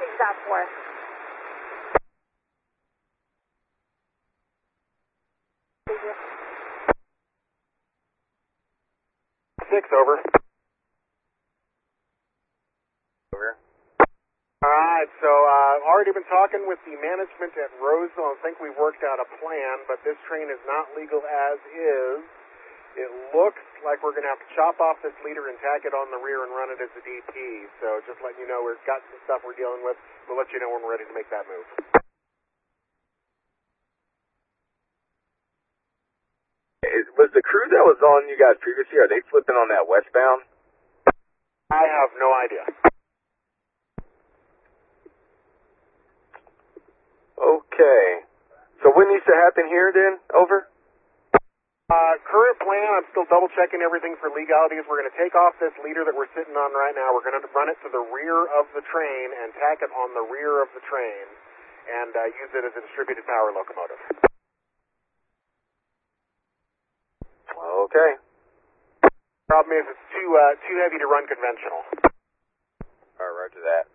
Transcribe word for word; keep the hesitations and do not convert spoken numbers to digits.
message that for? Six, over. Over. Alright, so uh, I've already been talking with the management at Roseville. I think we've worked out a plan, but this train is not legal as is. It looks like we're going to have to chop off this leader and tack it on the rear and run it as a D P. So just letting you know, we've got some stuff we're dealing with. We'll let you know when we're ready to make that move. Is, was the crew that was on you guys previously, are they flipping on that westbound? I have no idea. Okay. So what needs to happen here then? Over? Uh, current plan, I'm still double checking everything for legalities. We're going to take off this leader that we're sitting on right now. We're going to run it to the rear of the train and tack it on the rear of the train and uh, use it as a distributed power locomotive. Okay. Problem is it's too uh, too heavy to run conventional. Alright, roger that.